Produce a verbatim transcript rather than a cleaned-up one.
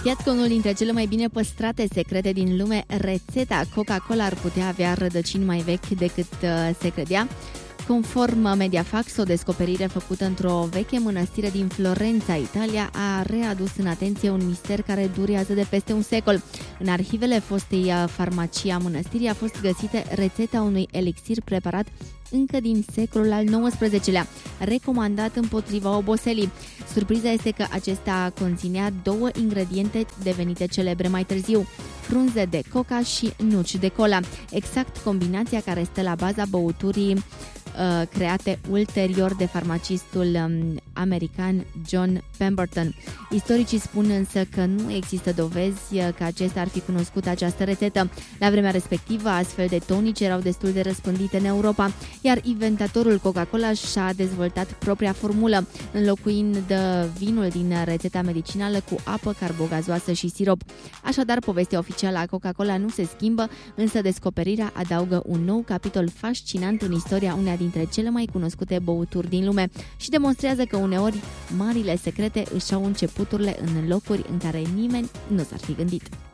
Confiat că unul dintre cele mai bine păstrate secrete din lume, rețeta Coca-Cola, ar putea avea rădăcini mai vechi decât uh, se credea. Conform Mediafax, o descoperire făcută într-o veche mănăstire din Florența, Italia, a readus în atenție un mister care durează de peste un secol. În arhivele fostei farmacii a mănăstirii a fost găsită rețeta unui elixir preparat încă din secolul al nouăsprezecelea, recomandat împotriva oboselii. Surpriza este că acesta conținea două ingrediente devenite celebre mai târziu: frunze de coca și nuci de cola, exact combinația care stă la baza băuturii uh, create ulterior de farmacistul um, american John Pemberton. Istoricii spun însă că nu există dovezi că acesta ar fi cunoscut această rețetă. La vremea respectivă, astfel de tonici erau destul de răspândite în Europa, iar inventatorul Coca-Cola și-a dezvoltat propria formulă, înlocuind vinul din rețeta medicinală cu apă carbogazoasă și sirop. Așadar, povestea oficială a Coca-Cola nu se schimbă, însă descoperirea adaugă un nou capitol fascinant în istoria uneia dintre cele mai cunoscute băuturi din lume și demonstrează că uneori marile secrete își au începuturile în locuri în care nimeni nu s-ar fi gândit.